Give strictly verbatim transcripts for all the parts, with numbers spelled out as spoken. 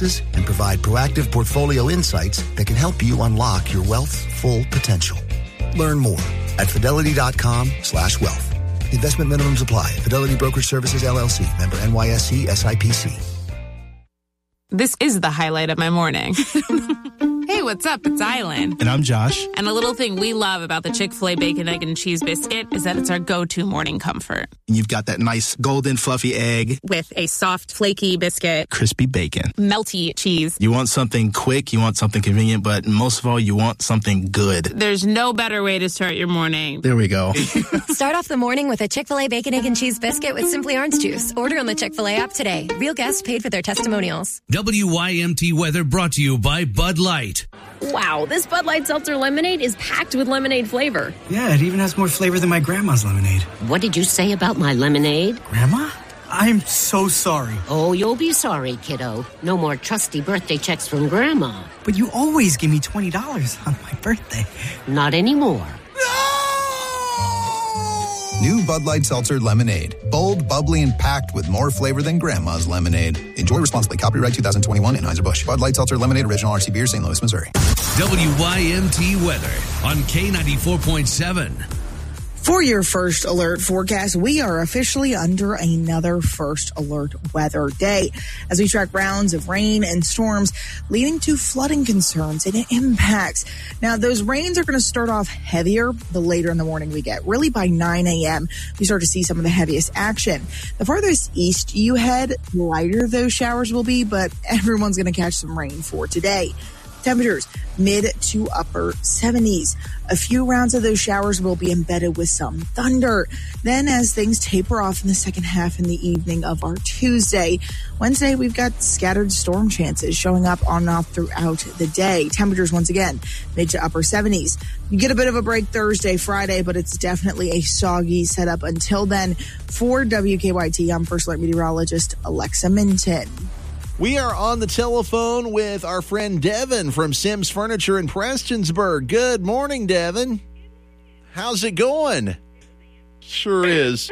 taxes and provide proactive portfolio insights that can help you unlock your wealth's full potential. Learn more at fidelity.com slash wealth. Investment minimums apply. Fidelity Brokerage Services, L L C. Member N Y S E S I P C. This is the highlight of my morning. Hey, what's up? It's Island. And I'm Josh. And a little thing we love about the Chick-fil-A Bacon, Egg, and Cheese Biscuit is that it's our go-to morning comfort. And you've got that nice golden fluffy egg. With a soft, flaky biscuit. Crispy bacon. Melty cheese. You want something quick, you want something convenient, but most of all, you want something good. There's no better way to start your morning. There we go. Start off the morning with a Chick-fil-A Bacon, Egg, and Cheese Biscuit with Simply Orange Juice. Order on the Chick-fil-A app today. Real guests paid for their testimonials. W Y M T weather brought to you by Bud Light. Wow, this Bud Light Seltzer lemonade is packed with lemonade flavor. Yeah, it even has more flavor than my grandma's lemonade. What did you say about my lemonade? Grandma? I'm so sorry. Oh, you'll be sorry, kiddo. No more trusty birthday checks from Grandma. But you always give me twenty dollars on my birthday. Not anymore. New Bud Light Seltzer Lemonade. Bold, bubbly, and packed with more flavor than Grandma's lemonade. Enjoy responsibly. Copyright twenty twenty-one Anheuser-Busch. Bud Light Seltzer Lemonade, Original R C Beer, Saint Louis, Missouri. W Y M T weather on K ninety-four point seven. For your first alert forecast, we are officially under another first alert weather day as we track rounds of rain and storms leading to flooding concerns and impacts. Now, those rains are going to start off heavier the later in the morning we get. Really by nine a.m., we start to see some of the heaviest action. The farthest east you head, the lighter those showers will be, but everyone's going to catch some rain for today. Temperatures mid to upper seventies. A few rounds of those showers will be embedded with some thunder. Then as things taper off in the second half in the evening of our Tuesday, Wednesday, we've got scattered storm chances showing up on and off throughout the day. Temperatures once again mid to upper seventies. You get a bit of a break Thursday, Friday, but it's definitely a soggy setup until then. For W K Y T, I'm First Alert Meteorologist Alexa Minton. We are on the telephone with our friend Devin from Sims Furniture in Prestonsburg. Good morning, Devin. How's it going? Sure is.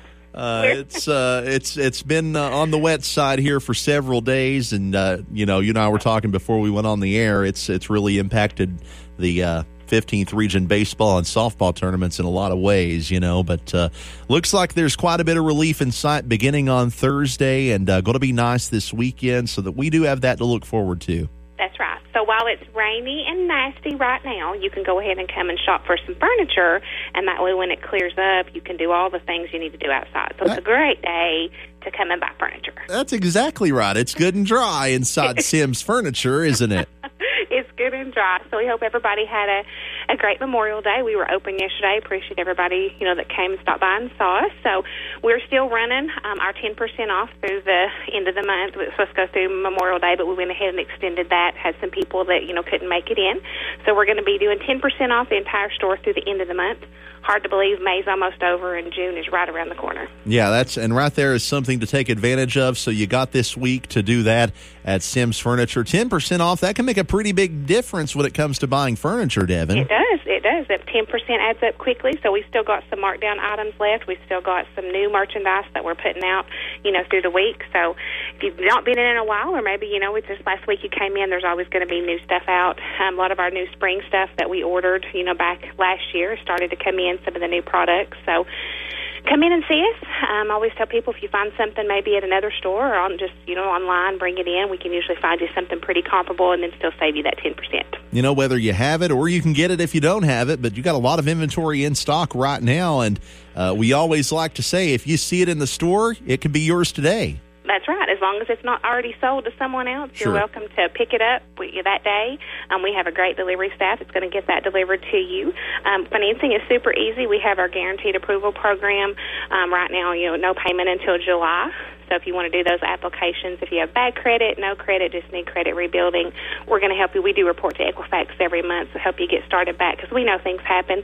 Uh, it's uh, it's it's been uh, on the wet side here for several days, and uh, you know, you and I were talking before we went on the air. It's it's really impacted the uh, fifteenth region baseball and softball tournaments in a lot of ways, you know, but uh, looks like there's quite a bit of relief in sight beginning on Thursday and uh, going to be nice this weekend, so that we do have that to look forward to. That's right. So while it's rainy and nasty right now, you can go ahead and come and shop for some furniture, and that way when it clears up, you can do all the things you need to do outside. So it's a great day to come and buy furniture. That's exactly right. It's good and dry inside Sims Furniture, isn't it? It's good and dry. So we hope everybody had a, a great Memorial Day. We were open yesterday. Appreciate everybody, you know, that came and stopped by and saw us. So we're still running um, our ten percent off through the end of the month. It was supposed to go through Memorial Day, but we went ahead and extended that. Had some people that, you know, couldn't make it in. So we're going to be doing ten percent off the entire store through the end of the month. Hard to believe May's almost over and June is right around the corner. Yeah, that's and right there is something to take advantage of. So you got this week to do that at Sims Furniture. ten percent off, that can make a pretty big difference when it comes to buying furniture, Devin. It does. It does. That ten percent adds up quickly. So we've still got some markdown items left. We've still got some new merchandise that we're putting out, you know, through the week. So if you've not been in in a while, or maybe, you know, it's just last week you came in, there's always going to be new stuff out. Um, a lot of our new spring stuff that we ordered, you know, back last year started to come in, some of the new products. So come in and see us. Um, I always tell people if you find something maybe at another store or on just, you know, online, bring it in. We can usually find you something pretty comparable and then still save you that ten percent. You know, whether you have it or you can get it if you don't have it, but you got a lot of inventory in stock right now. And uh, we always like to say, if you see it in the store, it can be yours today. That's right. As long as it's not already sold to someone else, Sure. You're welcome to pick it up that day. Um, we have a great delivery staff that's going to get that delivered to you. Um, financing is super easy. We have our guaranteed approval program. Um, right now, you know, no payment until July. So if you want to do those applications, if you have bad credit, no credit, just need credit rebuilding, we're going to help you. We do report to Equifax every month to help you get started back because we know things happen.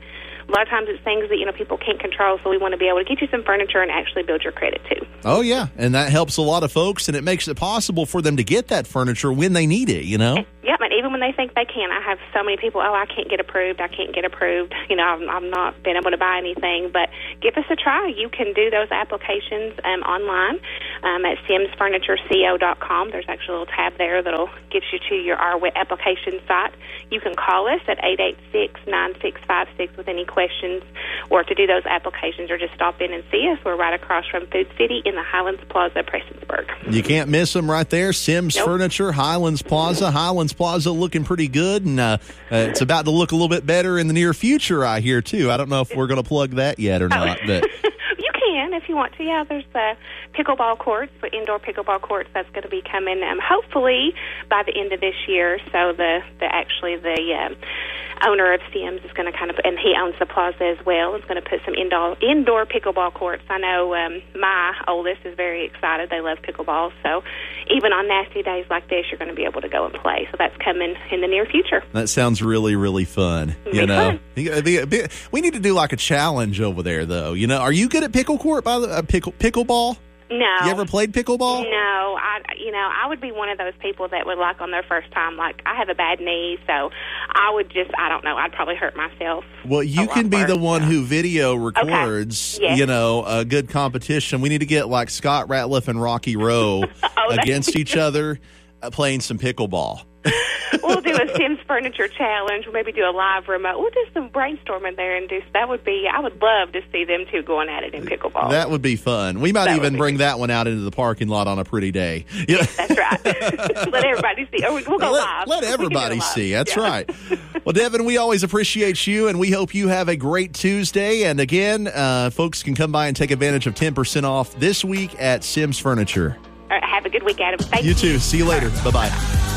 a lot of times it's things that, you know, people can't control, so we want to be able to get you some furniture and actually build your credit too. Oh, yeah, and that helps a lot of folks, and it makes it possible for them to get that furniture when they need it, you know? Yeah, and even when they think they can. I have so many people, oh, I can't get approved, I can't get approved. You know, I've, I've not been able to buy anything, but give us a try. You can do those applications um, online um, at sims furniture co dot com. There's actually a little tab there that'll get you to your our application site. You can call us at eight eight six, nine six five six with any questions or to do those applications, or just stop in and see us. We're right across from Food City in the Highlands Plaza, Prestonsburg. You can't miss them right there. Sims nope. Furniture, Highlands Plaza. Highlands Plaza looking pretty good, and uh, uh, it's about to look a little bit better in the near future, I hear, too. I don't know if we're going to plug that yet or not, but... If you want to, yeah, there's the pickleball courts, the indoor pickleball courts. That's going to be coming, um, hopefully by the end of this year. So the, the actually the um, owner of Sims is going to kind of, and he owns the plaza as well, is going to put some indoor indoor pickleball courts. I know um, my oldest is very excited. They love pickleball. So even on nasty days like this, you're going to be able to go and play. So that's coming in the near future. That sounds really, really fun. It'll you know, fun. We need to do like a challenge over there, though. You know, are you good at pickle court? By the uh, pickle pickleball? No. You ever played pickleball? No. I, you know, I would be one of those people that would, like, on their first time, like, I have a bad knee, so I would just, I don't know, I'd probably hurt myself. Well, you can be worse, the one so. who video records, okay. yes. you know, a good competition. We need to get, like, Scott Ratliff and Rocky Rowe oh, against each other uh, playing some pickleball. We'll do a Sims Furniture challenge, or maybe do a live remote. We'll do some brainstorming there, and do that would be. I would love to see them two going at it in pickleball. That would be fun. We might that even bring good. that one out into the parking lot on a pretty day. Yeah. That's right. Let everybody see. Or we'll go let, live. Let everybody see. That's yeah. right. Well, Devin, we always appreciate you, and we hope you have a great Tuesday. And again, uh, folks can come by and take advantage of ten percent off this week at Sims Furniture. All right, have a good week, Adam. Thank you you. too. See you later. Bye bye.